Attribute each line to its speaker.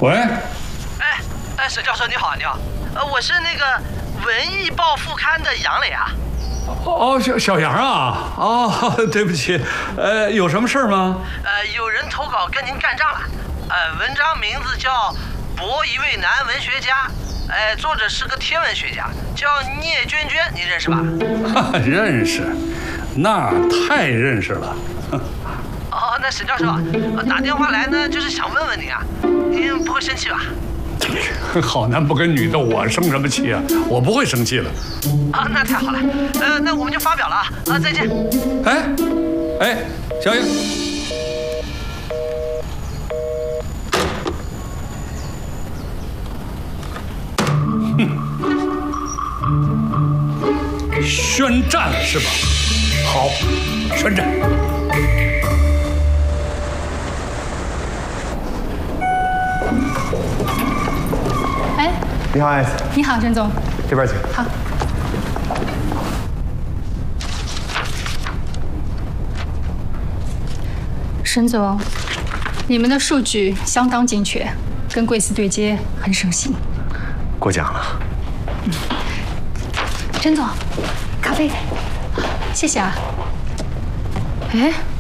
Speaker 1: 喂。
Speaker 2: 沈教授你好，你好，我是那个《文艺报》副刊的杨磊啊。
Speaker 1: 哦，小杨啊，哦，对不起，有什么事吗？
Speaker 2: 有人投稿跟您干仗了，文章名字叫《博一位男文学家》，作者是个天文学家，叫聂娟娟，您认识吧？
Speaker 1: 认识，那太认识了。
Speaker 2: 哦，那沈教授，打电话来呢，就是想问问您啊，您不会生气吧？
Speaker 1: 好男不跟女斗，我生什么气啊？我不会生气了。
Speaker 2: 啊，那太好了，那我们就发表了啊，再见。
Speaker 1: 哎，小英，宣战了是吧？好，宣战。
Speaker 3: 你好，艾斯。
Speaker 4: 你好，沈总。
Speaker 3: 这边请。
Speaker 4: 好。沈总，你们的数据相当精确，跟贵司对接很省心。
Speaker 3: 过奖了。
Speaker 4: 沈总，咖啡。谢谢啊。哎。